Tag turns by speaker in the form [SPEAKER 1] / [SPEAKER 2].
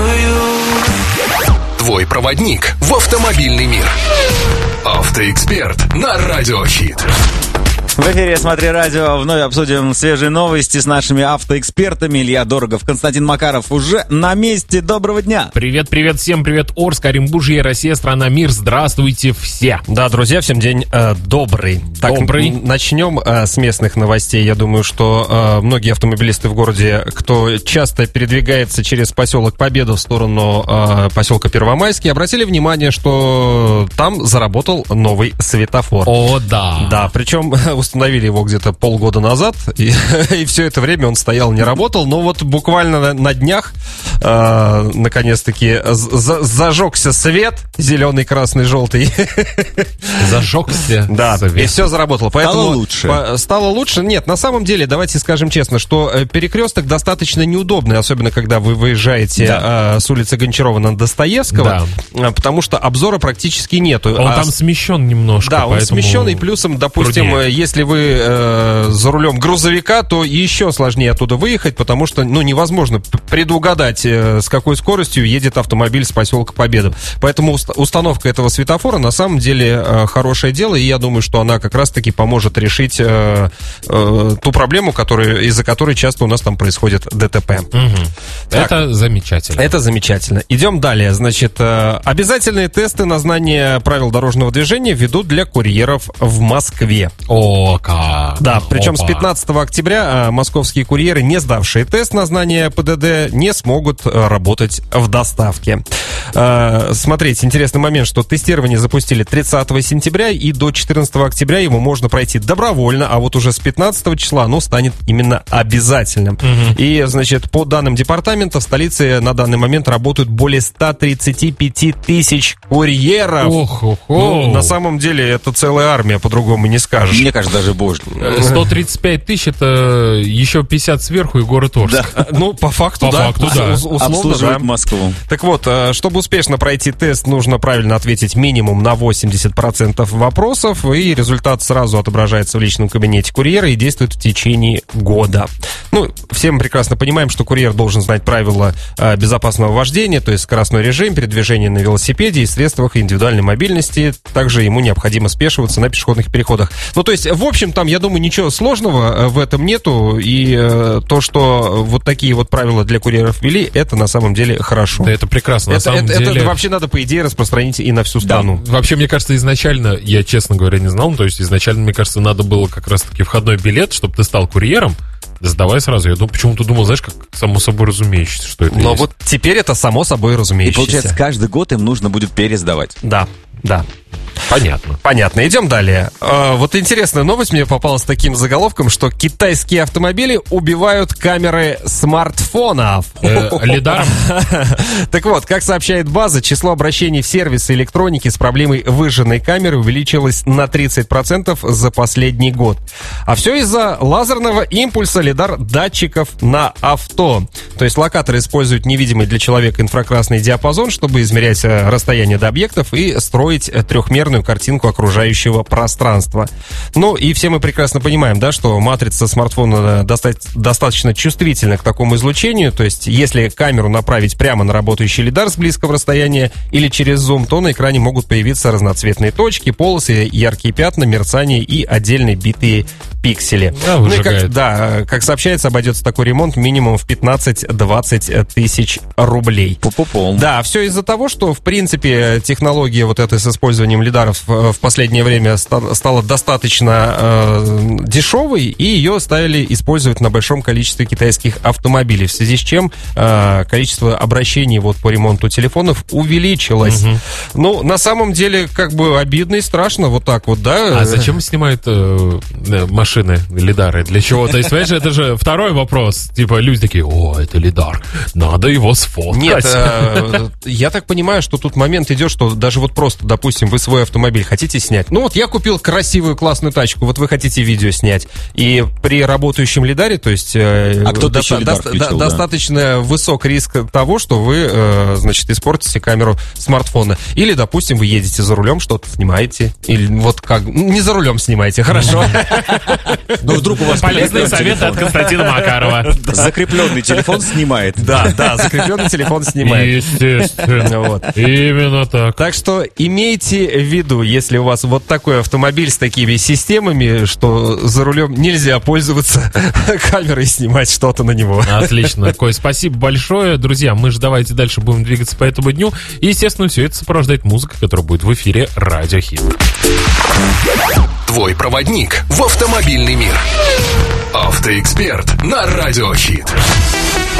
[SPEAKER 1] Твой проводник в автомобильный мир. Автоэксперт на Радио Хит.
[SPEAKER 2] В эфире «Смотри радио». Вновь обсудим свежие новости с нашими автоэкспертами. Илья Дорогов, Константин Макаров уже на месте. Доброго дня.
[SPEAKER 3] Привет, всем привет. Орск, Оренбуржье, Россия, страна, мир. Здравствуйте все.
[SPEAKER 4] Да, друзья, всем день добрый.
[SPEAKER 3] Добрый.
[SPEAKER 4] Начнем с местных новостей. Я думаю, что многие автомобилисты в городе, кто часто передвигается через поселок Победа в сторону поселка Первомайский, обратили внимание, что там заработал новый светофор.
[SPEAKER 3] О, да.
[SPEAKER 4] Да, причем установили его где-то полгода назад, и все это время он стоял, не работал, но вот буквально на днях наконец-таки зажегся свет, зеленый, красный, желтый.
[SPEAKER 3] Зажегся
[SPEAKER 4] да,
[SPEAKER 3] свет.
[SPEAKER 4] И все заработало. Поэтому
[SPEAKER 2] стало лучше?
[SPEAKER 4] Стало лучше? Нет, на самом деле, давайте скажем честно, что перекресток достаточно неудобный, особенно когда вы выезжаете с улицы Гончарова на Достоевского, потому что обзора практически нету.
[SPEAKER 3] Он там смещен немножко.
[SPEAKER 4] Да, он смещен, и плюсом, допустим, если вы за рулем грузовика, то еще сложнее оттуда выехать, потому что, невозможно предугадать, с какой скоростью едет автомобиль с поселка Победа. Поэтому установка этого светофора на самом деле хорошее дело, и я думаю, что она как раз-таки поможет решить ту проблему, из-за которой часто у нас там происходит ДТП.
[SPEAKER 3] Это замечательно.
[SPEAKER 4] Это замечательно. Идем далее. Значит, обязательные тесты на знание правил дорожного движения ведут для курьеров в Москве.
[SPEAKER 3] О, как!
[SPEAKER 4] Да, причем с 15 октября московские курьеры, не сдавшие тест на знание ПДД, не смогут работать в доставке. Смотрите, интересный момент, что тестирование запустили 30 сентября, и до 14 октября его можно пройти добровольно, а вот уже с 15 числа оно станет именно обязательным. И, значит, по данным департамента, в столице на данный момент работают более 135 тысяч курьеров. На самом деле это целая армия, по-другому не скажешь.
[SPEAKER 2] Мне кажется, даже больше.
[SPEAKER 3] 135 тысяч, это еще 50 сверху и город Орск.
[SPEAKER 2] Да.
[SPEAKER 4] По факту, да. Условно,
[SPEAKER 2] обслуживает
[SPEAKER 4] да.
[SPEAKER 2] Москву.
[SPEAKER 4] Так вот, чтобы успешно пройти тест, нужно правильно ответить минимум на 80% вопросов, и результат сразу отображается в личном кабинете курьера и действует в течение года. Все мы прекрасно понимаем, что курьер должен знать правила безопасного вождения, то есть скоростной режим, передвижение на велосипеде и средствах индивидуальной мобильности. Также ему необходимо спешиваться на пешеходных переходах. То есть, в общем, там, я думаю, ничего сложного в этом нету, и то, что вот такие вот правила для курьеров ввели, это на самом деле хорошо.
[SPEAKER 3] Да, это прекрасно.
[SPEAKER 4] Это вообще надо, по идее, распространить и на всю страну.
[SPEAKER 3] Да. Вообще, мне кажется, изначально, я, честно говоря, не знал, то есть изначально, мне кажется, надо было как раз-таки входной билет, чтобы ты стал курьером, сдавай сразу. Я почему-то думал, знаешь, как само собой разумеющееся, что это
[SPEAKER 4] Но
[SPEAKER 3] есть.
[SPEAKER 4] вот теперь это само собой разумеющееся.
[SPEAKER 2] И получается, каждый год им нужно будет пересдавать.
[SPEAKER 4] Да.
[SPEAKER 3] Понятно.
[SPEAKER 4] Идем далее. Вот интересная новость мне попалась с таким заголовком, что китайские автомобили убивают камеры смартфонов.
[SPEAKER 3] Лидаром?
[SPEAKER 4] Так вот, как сообщает база, число обращений в сервисы электроники с проблемой выжженной камеры увеличилось на 30% за последний год. А все из-за лазерного импульса лидар-датчиков на авто. То есть локаторы используют невидимый для человека инфракрасный диапазон, чтобы измерять расстояние до объектов и строить трехмерную картинку окружающего пространства. И все мы прекрасно понимаем, да, что матрица смартфона достаточно чувствительна к такому излучению. То есть, если камеру направить прямо на работающий лидар с близкого расстояния или через зум, то на экране могут появиться разноцветные точки, полосы, яркие пятна, мерцание и отдельные битые пиксели. Как сообщается, обойдется такой ремонт минимум в 15-20 тысяч рублей. Да, все из-за того, что, в принципе, технология вот этой с использованием лидаров в последнее время стала достаточно дешевой, и ее стали использовать на большом количестве китайских автомобилей, в связи с чем количество обращений по ремонту телефонов увеличилось. На самом деле, обидно и страшно вот так вот, да?
[SPEAKER 3] А зачем снимают машины, лидары? Для чего? То есть, понимаешь, это же второй вопрос. Типа, люди такие, это лидар, надо его сфоткать.
[SPEAKER 4] Нет, я так понимаю, что тут момент идет, что даже просто, допустим, вы свой автомобиль хотите снять. Я купил красивую, классную тачку, вы хотите видео снять. И при работающем лидаре, то есть достаточно высок риск того, что вы, испортите камеру смартфона. Или, допустим, вы едете за рулем, что-то снимаете. Или не за рулем снимаете, хорошо.
[SPEAKER 2] Но вдруг у вас
[SPEAKER 3] Полезные советы от Константина Макарова.
[SPEAKER 2] закрепленный телефон снимает.
[SPEAKER 4] Да, закрепленный телефон снимает.
[SPEAKER 3] Естественно.
[SPEAKER 4] Вот.
[SPEAKER 3] Именно так.
[SPEAKER 4] Так что имейте в виду, если у вас вот такой автомобиль с такими системами, что за рулем нельзя пользоваться камерой и снимать что-то на него.
[SPEAKER 3] Отлично. Коль, спасибо большое. Друзья, мы же давайте дальше будем двигаться по этому дню. И, естественно, все это сопровождает музыка, которая будет в эфире Радио Хит.
[SPEAKER 1] Твой проводник в автомобильный мир. Автоэксперт на Радио Хит.